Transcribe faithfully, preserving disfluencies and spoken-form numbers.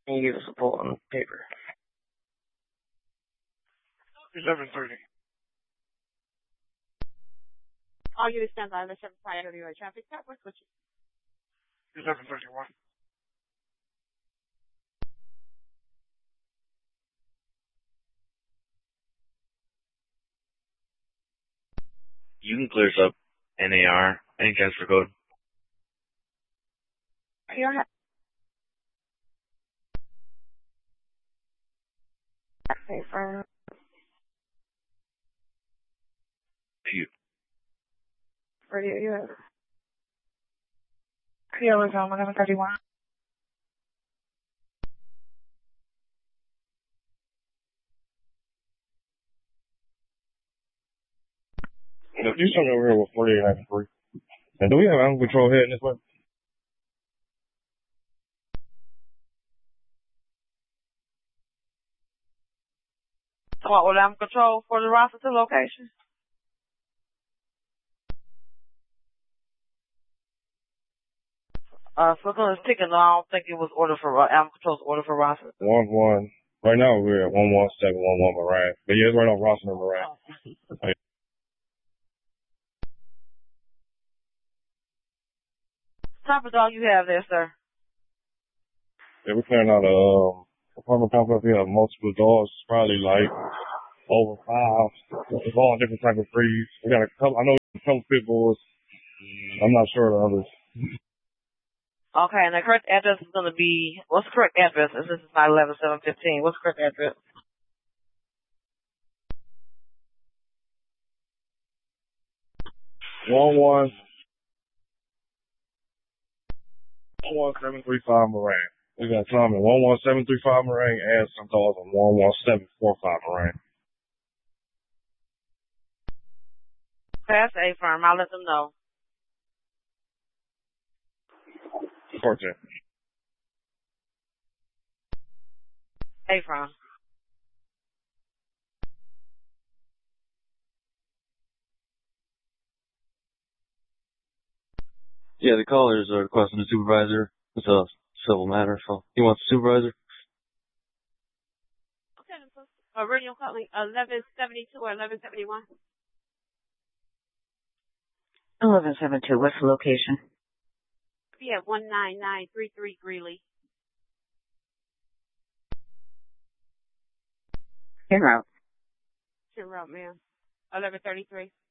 and you support on paper. eleven thirty. All units stand by. Let's have priority on traffic stop. What's what you? eleven thirty-one. You can clear us up. N A R. Any transfer code? You have. Okay, for. You. For you, you have. Yeah, we're on eleven thirty-one. You something over here with forty-eight ninety-three. And do we have animal control heading this way? What with animal control for the Rossiter location? Uh, so it's ticking. I don't think it was order for uh, animal control's order for Rossiter. One one. Right now we're at one one seven one one Moran. But yeah, it's right on Rossiter Moran. Oh. What type of dog you have there, sir? Yeah, we're clearing out a um, apartment complex. We have multiple dogs, probably like over five. It's all different type of breeds. We got a couple. I know a couple pit bulls. I'm not sure of the others. Okay, and the correct address is going to be, what's the correct address? This is nine eleven seven fifteen. What's the correct address? One one. one one seven three five Moran. We got some in one one seven three five Moran and some calls on one one seven four five Moran. Pass A firm. I'll let them know. fourteen. A firm. Yeah, the callers are requesting a supervisor. It's a civil matter, so he wants a supervisor. Okay, uh, radio calling eleven seventy-two or eleven seventy-one? eleven seventy-two, what's the location? Yeah, one nine nine three three Greeley. En route. En route, ma'am. eleven thirty-three.